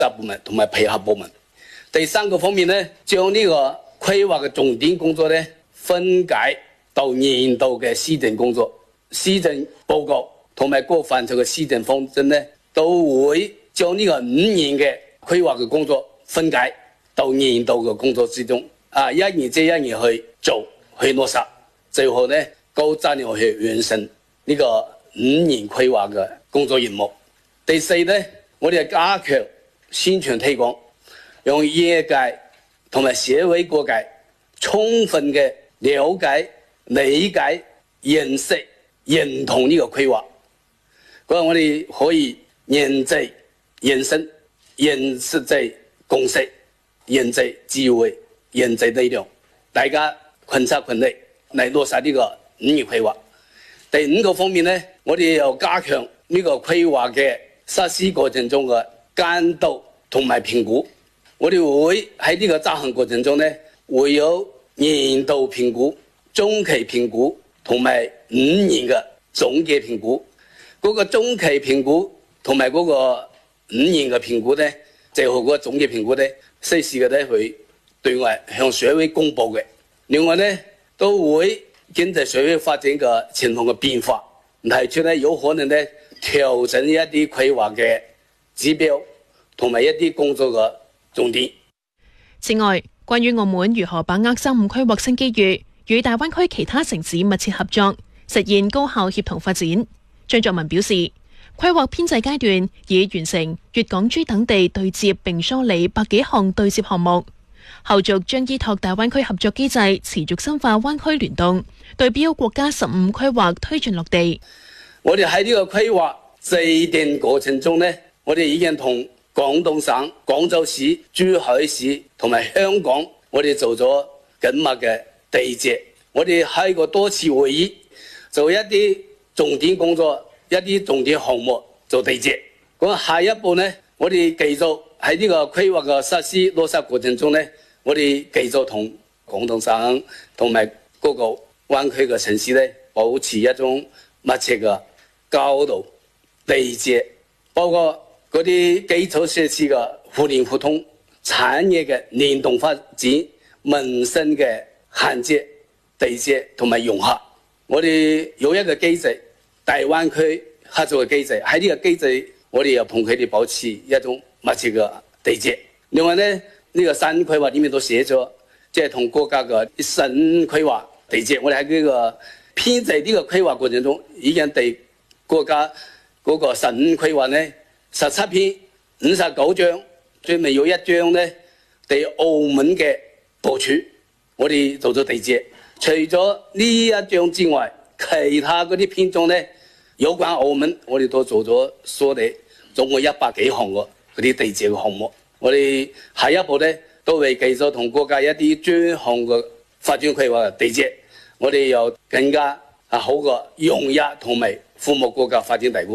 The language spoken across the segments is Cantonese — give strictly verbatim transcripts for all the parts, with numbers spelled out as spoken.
部門同埋配合部門。第三個方面呢，將呢個規劃嘅重點工作呢分解到年度嘅施政工作、施政報告同埋各範疇嘅施政方針呢，都會將呢個五年嘅規劃嘅工作分解到年度嘅工作之中。啊，一年接一年去做去落實，最後呢高質量去完成呢個五年規劃嘅工作任務。第四呢，我哋加強宣傳推廣，讓業界同埋社會各界充分嘅了解、理解、認識、認同呢個規劃。嗰個我哋可以凝聚人心、凝聚共識、凝聚智慧、凝聚力量，大家群策群力嚟落實呢個五年規劃。第五個方面呢，我哋又加強呢個規劃嘅實施過程中嘅監督同埋評估。我哋會喺呢個執行過程中呢，會有年度評估、中期評估同埋五年嘅總結評估。嗰個中期評估同埋嗰個五年嘅評估呢，最後嗰個總結評估呢，適時嘅呢會對外向社會公佈嘅。另外呢，都會經濟社會發展嘅情況嘅變化，提出呢有可能呢調整一啲規劃嘅指標同埋一啲工作嘅重點。 此外，關於澳門如何把握三五規劃新機遇，與大灣區其他城市密切合作，實現高效協同發展，張作文表示，規劃編制階段已完成粵港珠等地對接並梳理百幾項對接項目，後續將依託大灣區合作機制，持續深化灣區聯動，對標國家十五規劃推進落地。 我哋喺呢個規劃制定過程中呢，我哋已經同廣東省、廣州市、珠海市同埋香港，我哋做咗緊密嘅對接。我哋開過多次會議，做一啲重點工作、一啲重點項目做對接。咁下一步呢，我哋繼續喺呢個規劃嘅實施落實過程中呢，我哋繼續同廣東省同埋各個灣區嘅城市呢，保持一種密切嘅交流對接，包括嗰啲基礎設施嘅互聯互通、產業嘅聯動發展、民生嘅銜接、對接同埋融合。我哋有一個機制，大灣區合作嘅機制，喺呢個機制，我哋又同佢哋保持一種密切嘅對接。另外呢，呢、這個新規劃裏面都寫咗，即係同國家嘅省規劃對接。我哋喺呢個編制呢個規劃過程中，已經對國家嗰個省規劃呢，十七篇五十九章，最尾有一章呢，對澳門嘅部署，我哋做咗對接。除咗呢一章之外，其他嗰啲篇章呢，有關澳門，我哋都做咗梳理，總共一百幾項嘅嗰啲對接嘅項目。我哋下一步呢，都會繼續同國家一啲專項嘅發展規劃對接，我哋又更加啊好嘅融入同埋服務國家發展大局。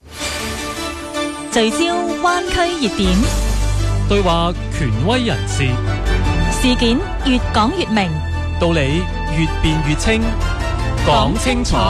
聚焦灣區熱點， 對話權威人士， 事件越講越明， 道理越辯越清，講清楚。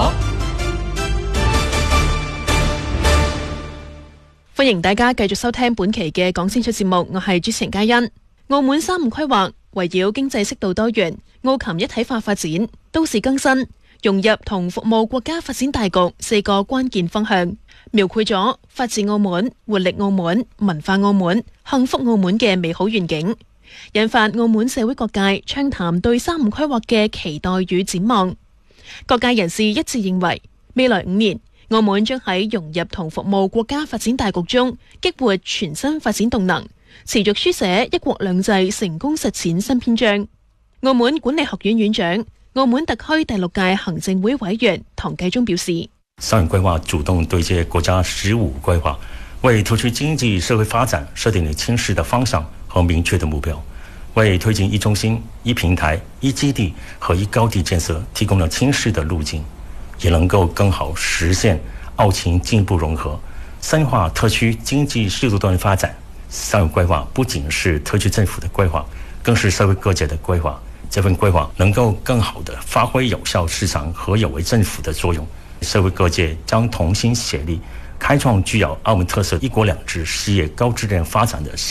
歡迎大家繼續收聽本期嘅講清楚節目，我係主持人嘉欣。澳門三五規劃圍繞經濟適度多元、澳琴一體化發展、都市更新、融入同服務國家發展大局四個關鍵方向，描繪咗法治澳門、活力澳門、文化澳門、幸福澳門嘅美好願景，引發澳門社會各界暢談對三五規劃嘅期待與展望。各界人士一致認為，未來五年澳門將喺融入同服務國家發展大局中激活全新發展動能，持續書寫一國兩制成功實踐新篇章。澳門管理學院院長、澳門特區第六屆行政會委員唐繼宗表示， 三五規劃主動對接國家十五規劃，為特區經濟社會發展設定了清晰的方向和明確的目標，為推進一中心、一平台、一基地和一高地建設提供了清晰的路徑，也能夠更好實現澳情進一步融合，深化特區經濟適度多元發展。三五規劃不僅是特區政府的規劃，更是社會各界的規劃。這份規劃能夠更好地發揮有效市場和有為政府的作用，社會各界將同心協力， 开创具有澳门特色一国两制事业高质量发展的